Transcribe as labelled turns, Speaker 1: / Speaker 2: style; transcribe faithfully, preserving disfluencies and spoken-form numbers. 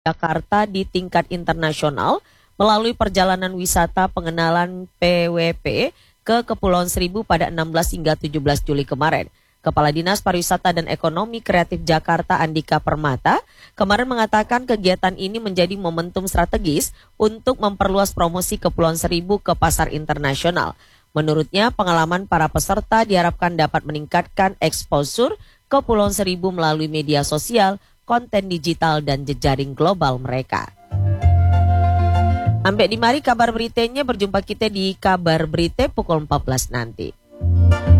Speaker 1: Jakarta di tingkat internasional melalui perjalanan wisata pengenalan P W P ke Kepulauan Seribu pada enam belas hingga tujuh belas Juli kemarin. Kepala Dinas Pariwisata dan Ekonomi Kreatif Jakarta Andika Permata kemarin mengatakan kegiatan ini menjadi momentum strategis untuk memperluas promosi Kepulauan Seribu ke pasar internasional. Menurutnya, pengalaman para peserta diharapkan dapat meningkatkan eksposur Kepulauan Seribu melalui media sosial, konten digital, dan jejaring global mereka. Ambek di mari kabar beritanya, berjumpa kita di kabar berita pukul empat belas nanti.